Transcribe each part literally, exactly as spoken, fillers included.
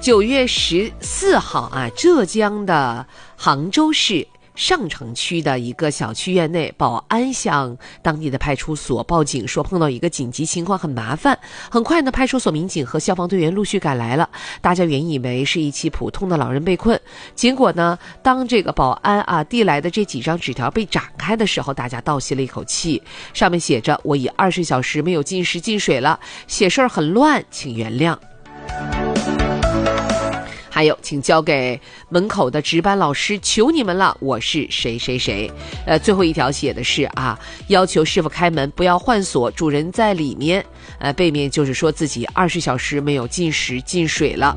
九月十四号啊，浙江的杭州市上城区的一个小区院内，保安向当地的派出所报警说碰到一个紧急情况，很麻烦。很快呢，派出所民警和消防队员陆续赶来了。大家原以为是一起普通的老人被困，结果呢，当这个保安啊递来的这几张纸条被展开的时候，大家倒吸了一口气。上面写着：“我已二十小时没有进食进水了，写事儿很乱，请原谅。”还有，请交给门口的值班老师，求你们了，我是谁谁谁。呃，最后一条写的是啊，要求师傅开门，不要换锁，主人在里面。呃，背面就是说自己二十小时没有进食进水了。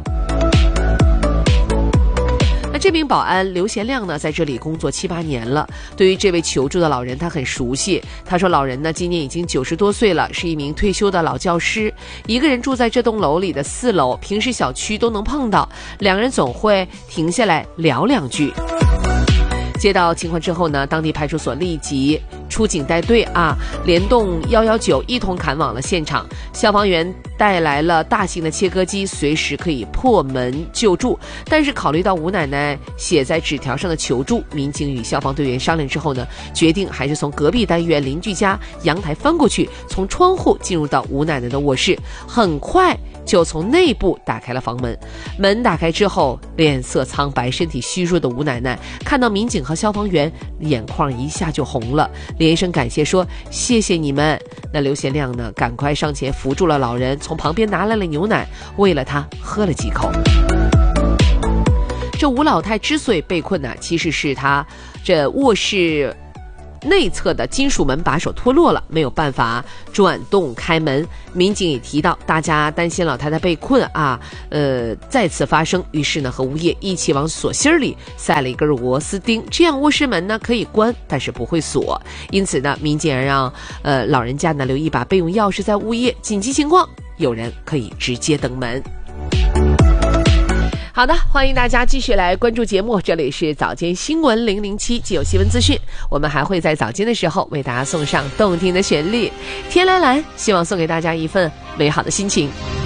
那这名保安刘贤亮呢，在这里工作七八年了。对于这位求助的老人，他很熟悉。他说，老人呢今年已经九十多岁了，是一名退休的老教师，一个人住在这栋楼里的四楼，平时小区都能碰到，两人总会停下来聊两句。接到情况之后呢，当地派出所立即出警带队啊，联动一一九一同赶往了现场。消防员带来了大型的切割机，随时可以破门救助。但是考虑到吴奶奶写在纸条上的求助，民警与消防队员商量之后呢，决定还是从隔壁单元邻居家阳台翻过去，从窗户进入到吴奶奶的卧室。很快就从内部打开了房门。门打开之后，脸色苍白、身体虚弱的吴奶奶看到民警和消防员，眼眶一下就红了，连声感谢说：“谢谢你们。”那刘贤亮呢，赶快上前扶住了老人，从旁边拿来了牛奶，喂了他喝了几口。这吴老太之所以被困呢，其实是她这卧室内侧的金属门把手脱落了，没有办法转动开门。民警也提到，大家担心老太太被困啊，呃，再次发生，于是呢，和物业一起往锁芯里塞了一根螺丝钉，这样卧室门呢可以关，但是不会锁。因此呢，民警让呃老人家呢留一把备用钥匙在物业，紧急情况有人可以直接登门。好的，欢迎大家继续来关注节目，这里是早间新闻零零七，既有新闻资讯，我们还会在早间的时候为大家送上动听的旋律。天蓝蓝，希望送给大家一份美好的心情。